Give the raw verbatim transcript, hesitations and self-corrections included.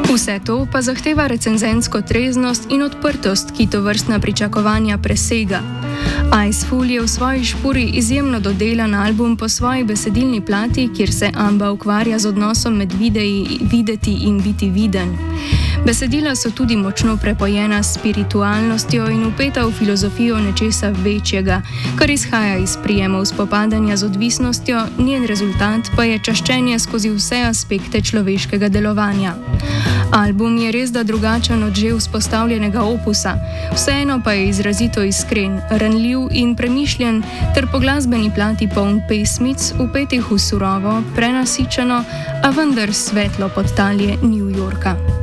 Vse to pa zahteva recenzensko treznost in odprtost, ki to vrstna pričakovanja presega. Iceful je v svoji špuri izjemno dodelan album po svoji besedilni plati, kjer se Amba ukvarja z odnosom med videi, videti in biti viden. Besedila so tudi močno prepojena s spiritualnostjo in vpeta v filozofijo nečesa večjega, kar izhaja iz prijemov spopadanja z odvisnostjo, njen rezultat pa je čaščenje skozi vse aspekte človeškega delovanja. Album je res da drugačen od že vzpostavljenega opusa, vseeno pa je izrazito iskren, ranljiv in premišljen ter po glasbeni plati poln pesmic, vpetih v surovo, prenasičeno, a vendar svetlo podtalje New Yorka.